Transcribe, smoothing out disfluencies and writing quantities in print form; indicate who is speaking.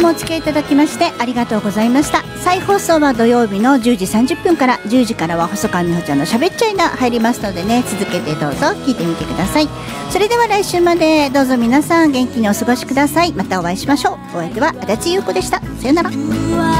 Speaker 1: もお付き合いいただきましてありがとうございました。再放送は土曜日の10時30分から10時からは細川美穂ちゃんのしゃべっちゃいな入りますのでね、続けてどうぞ聞いてみてください。それでは来週までどうぞ皆さん元気にお過ごしください。またお会いしましょう。お相手は足立優子でした。さよなら。